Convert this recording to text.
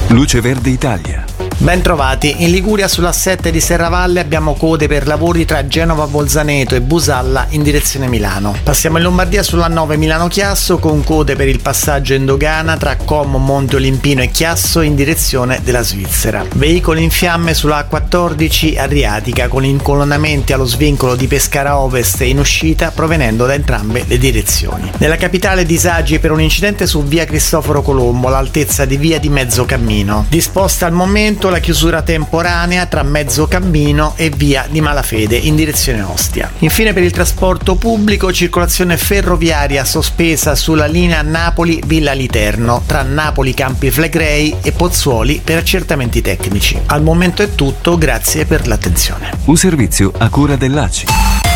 Luce Verde Italia. Ben trovati. In Liguria sulla A7 di Serravalle abbiamo code per lavori tra Genova Bolzaneto e Busalla in direzione Milano. Passiamo in Lombardia sulla 9 Milano-Chiasso con code per il passaggio in dogana tra Como, Monte Olimpino e Chiasso in direzione della Svizzera. Veicoli in fiamme sulla A14 Adriatica con incolonnamenti allo svincolo di Pescara Ovest e in uscita provenendo da entrambe le direzioni. Nella capitale disagi per un incidente su via Cristoforo Colombo all'altezza di via di Mezzocammino. Disposta al momento la chiusura temporanea tra Mezzocammino e via di Malafede in direzione Ostia. Infine per il trasporto pubblico circolazione ferroviaria sospesa sulla linea Napoli-Villa Literno tra Napoli Campi Flegrei e Pozzuoli per accertamenti tecnici. Al momento è tutto, grazie per l'attenzione. Un servizio a cura dell'ACI.